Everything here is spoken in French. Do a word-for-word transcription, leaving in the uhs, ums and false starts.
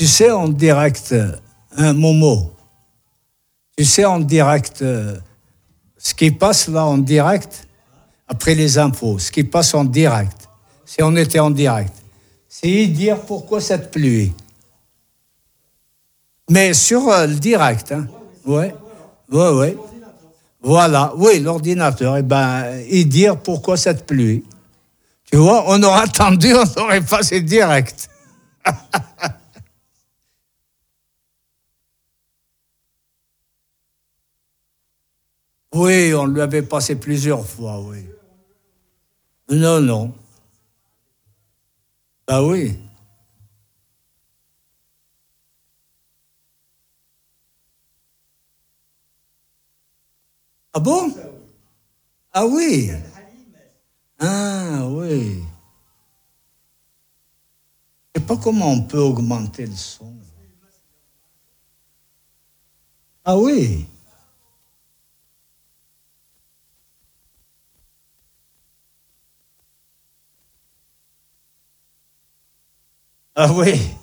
Tu sais, en direct, un Momo, tu sais, en direct, euh, ce qui passe là en direct, après les infos, ce qui passe en direct, si on était en direct, c'est dire pourquoi cette pluie. Mais sur euh, le direct, hein. Ouais, ouais, ouais. Voilà, oui, l'ordinateur, et ben, et dire pourquoi cette pluie. Tu vois, on aurait attendu, on aurait passé direct. Oui, on lui avait passé plusieurs fois, oui. Non, non. Bah oui. Ah bon? Ah oui. Ah oui. Je sais pas comment on peut augmenter le son. Ah oui. Ah oui.